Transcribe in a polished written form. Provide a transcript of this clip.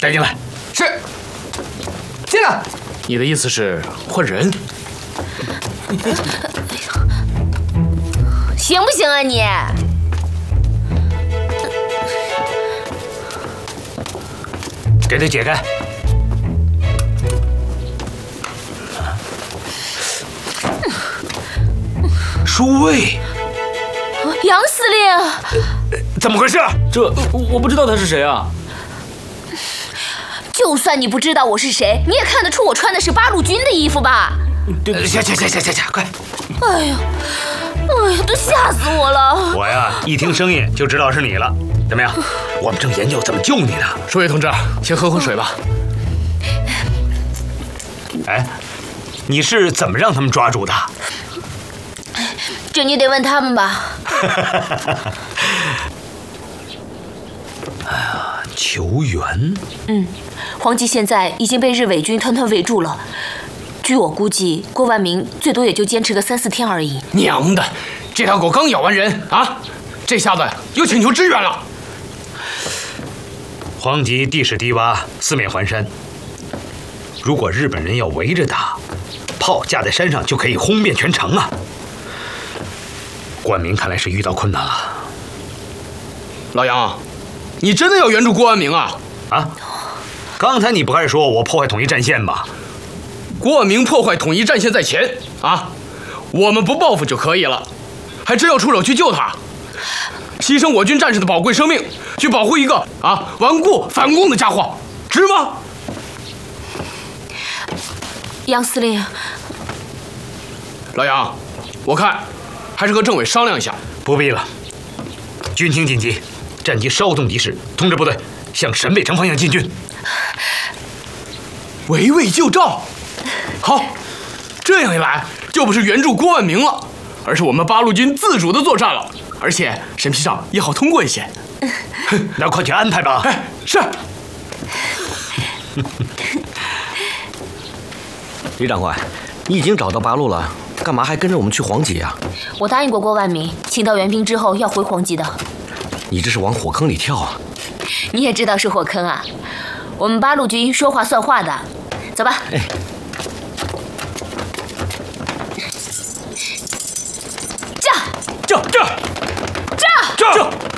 带进来。 是。进来。 你的意思是换人？ 行不行啊你？ 给他解开。舒卫， 杨司令， 怎么回事？ 这我不知道他是谁啊。 就算你不知道我是谁，你也看得出我穿的是八路军的衣服吧？ 下，快！ 哎呀，都吓死我了！ 我呀，一听声音就知道是你了。怎么样？我们正研究怎么救你呢。 舒卫同志，先喝口水吧。 哎，你是怎么让他们抓住的？ 这你得问他们吧。 哎呀，求援。 黄吉现在已经被日伪军团团围住了。据我估计，郭万明最多也就坚持个3、4天而已。 娘的，这条狗刚咬完人啊，这下子又请求支援了。 黄吉地势低洼，四面环山。如果日本人要围着打，炮架在山上就可以轰遍全城啊！冠明看来是遇到困难了。 老杨，你真的要援助郭万明啊？ 啊？刚才你不还是说我破坏统一战线吗？ 郭万明破坏统一战线在前啊，我们不报复就可以了，还真要出手去救他，牺牲我军战士的宝贵生命，去保护一个顽固反共的家伙，值吗？ 杨司令， 老杨，我看还是和政委商量一下。 不必了，军情紧急，战机稍纵即逝，通知部队向陕北城方向进军。 围魏救赵，好，这样一来就不是援助郭万明了，而是我们八路军自主的作战了，而且审批上也好通过一些。 那快去安排吧。 哎，是。 李长官，你已经找到八路了，干嘛还跟着我们去黄吉啊？ 我答应过郭万明，请到援兵之后要回黄吉的。 你这是往火坑里跳啊！ 你也知道是火坑啊？我们八路军说话算话的，走吧。 哎， 驾！ 驾！ 驾！ 驾！